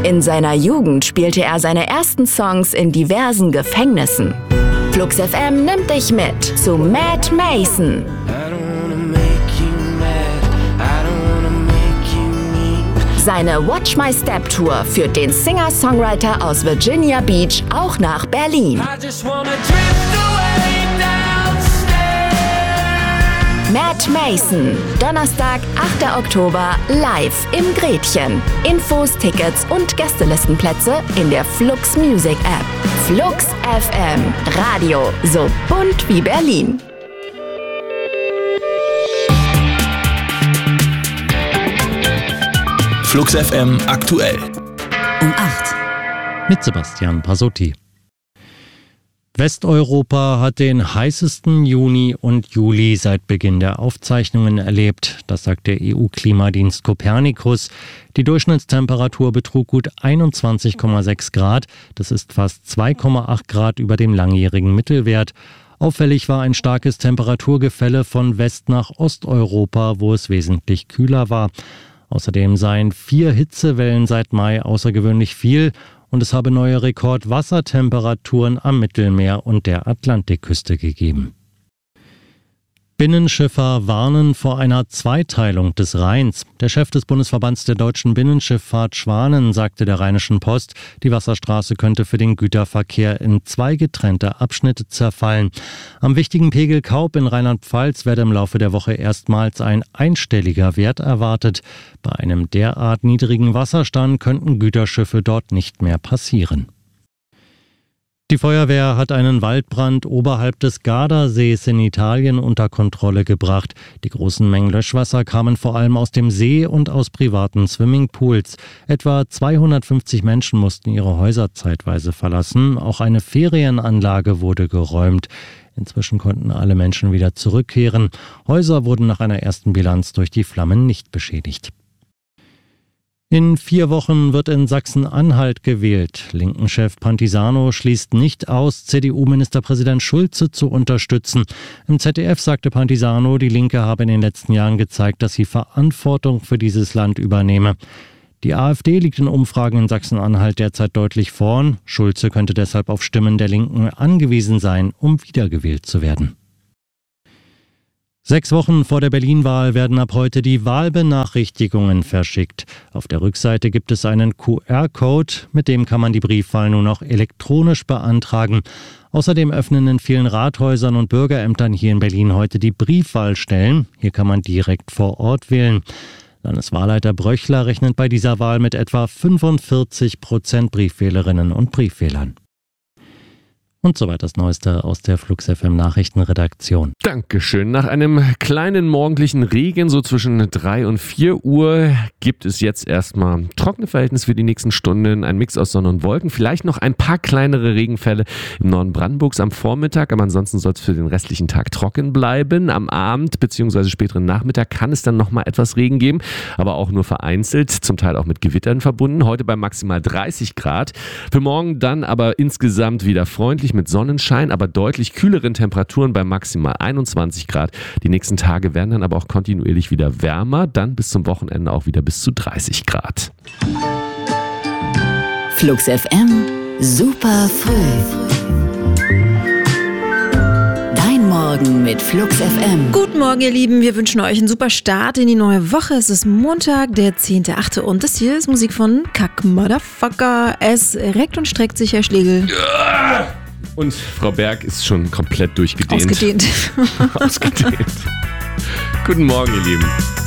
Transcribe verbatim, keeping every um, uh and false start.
In seiner Jugend spielte er seine ersten Songs in diversen Gefängnissen. Flux F M nimmt dich mit zu Matt Mason. Seine Watch My Step Tour führt den Singer-Songwriter aus Virginia Beach auch nach Berlin. Matt Mason, Donnerstag, achter Oktober, live im Gretchen. Infos, Tickets und Gästelistenplätze in der Flux Music App. Flux F M, Radio so bunt wie Berlin. Flux F M aktuell. Um acht. Mit Sebastian Pasotti. Westeuropa hat den heißesten Juni und Juli seit Beginn der Aufzeichnungen erlebt. Das sagt der E U-Klimadienst Copernicus. Die Durchschnittstemperatur betrug gut einundzwanzig Komma sechs Grad. Das ist fast zwei Komma acht Grad über dem langjährigen Mittelwert. Auffällig war ein starkes Temperaturgefälle von West- nach Osteuropa, wo es wesentlich kühler war. Außerdem seien vier Hitzewellen seit Mai außergewöhnlich viel und es habe neue Rekordwassertemperaturen am Mittelmeer und der Atlantikküste gegeben. Binnenschiffer warnen vor einer Zweiteilung des Rheins. Der Chef des Bundesverbands der deutschen Binnenschifffahrt Schwanen sagte der Rheinischen Post, die Wasserstraße könnte für den Güterverkehr in zwei getrennte Abschnitte zerfallen. Am wichtigen Pegel Kaub in Rheinland-Pfalz werde im Laufe der Woche erstmals ein einstelliger Wert erwartet. Bei einem derart niedrigen Wasserstand könnten Güterschiffe dort nicht mehr passieren. Die Feuerwehr hat einen Waldbrand oberhalb des Gardasees in Italien unter Kontrolle gebracht. Die großen Mengen Löschwasser kamen vor allem aus dem See und aus privaten Swimmingpools. Etwa zweihundertfünfzig Menschen mussten ihre Häuser zeitweise verlassen. Auch eine Ferienanlage wurde geräumt. Inzwischen konnten alle Menschen wieder zurückkehren. Häuser wurden nach einer ersten Bilanz durch die Flammen nicht beschädigt. In vier Wochen wird in Sachsen-Anhalt gewählt. Linken-Chef Pantisano schließt nicht aus, C D U-Ministerpräsident Schulze zu unterstützen. Im Z D F sagte Pantisano, die Linke habe in den letzten Jahren gezeigt, dass sie Verantwortung für dieses Land übernehme. Die AfD liegt in Umfragen in Sachsen-Anhalt derzeit deutlich vorn. Schulze könnte deshalb auf Stimmen der Linken angewiesen sein, um wiedergewählt zu werden. Sechs Wochen vor der Berlin-Wahl werden ab heute die Wahlbenachrichtigungen verschickt. Auf der Rückseite gibt es einen Q R-Code, mit dem kann man die Briefwahl nur noch elektronisch beantragen. Außerdem öffnen in vielen Rathäusern und Bürgerämtern hier in Berlin heute die Briefwahlstellen. Hier kann man direkt vor Ort wählen. Landeswahlleiter Bröchler rechnet bei dieser Wahl mit etwa fünfundvierzig Prozent Briefwählerinnen und Briefwählern. Und soweit das Neueste aus der Flux F M Nachrichtenredaktion. Dankeschön. Nach einem kleinen morgendlichen Regen, so zwischen drei und vier Uhr, gibt es jetzt erstmal trockene Verhältnisse für die nächsten Stunden. Ein Mix aus Sonne und Wolken. Vielleicht noch ein paar kleinere Regenfälle im Norden Brandenburgs am Vormittag. Aber ansonsten soll es für den restlichen Tag trocken bleiben. Am Abend bzw. späteren Nachmittag kann es dann nochmal etwas Regen geben. Aber auch nur vereinzelt, zum Teil auch mit Gewittern verbunden. Heute bei maximal dreißig Grad. Für morgen dann aber insgesamt wieder freundlich mit Sonnenschein, aber deutlich kühleren Temperaturen bei maximal einundzwanzig Grad. Die nächsten Tage werden dann aber auch kontinuierlich wieder wärmer, dann bis zum Wochenende auch wieder bis zu dreißig Grad. Flux F M, super früh. Dein Morgen mit Flux F M. Guten Morgen, ihr Lieben. Wir wünschen euch einen super Start in die neue Woche. Es ist Montag, der zehnter achte und das hier ist Musik von Kack Motherfucker. Es reckt und streckt sich, Herr Schlegel. Ja. Und Frau Berg ist schon komplett durchgedehnt. Ausgedehnt. Ausgedehnt. Guten Morgen, ihr Lieben.